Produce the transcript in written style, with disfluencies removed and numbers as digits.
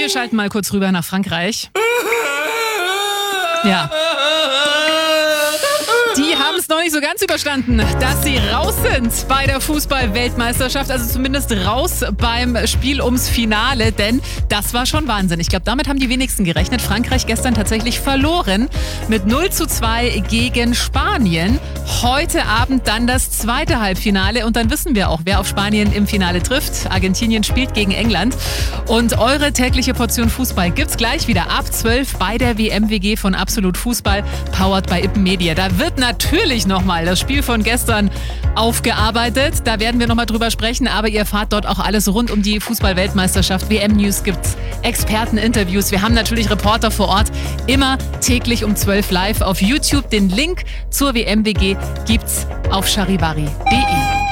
Wir schalten mal kurz rüber nach Frankreich. Ja. Die haben es noch nicht so ganz überstanden, dass sie raus sind bei der Fußball-Weltmeisterschaft, also zumindest raus beim Spiel ums Finale, denn das war schon Wahnsinn. Ich glaube, damit haben die wenigsten gerechnet. Frankreich gestern tatsächlich verloren mit 0:2 gegen Spanien. Heute Abend dann das zweite Halbfinale und dann wissen wir auch, wer auf Spanien im Finale trifft. Argentinien spielt gegen England und eure tägliche Portion Fußball gibt's gleich wieder ab 12 bei der WM-WG von Absolut Fußball, powered by Ippen Media. Da wird natürlich nochmal das Spiel von gestern aufgearbeitet. Da werden wir nochmal drüber sprechen, aber ihr erfahrt dort auch alles rund um die Fußball-Weltmeisterschaft. WM-News gibt's, Experten-Interviews. Wir haben natürlich Reporter vor Ort, immer täglich um 12 live auf YouTube. Den Link zur WM-WG gibt's auf charivari.de.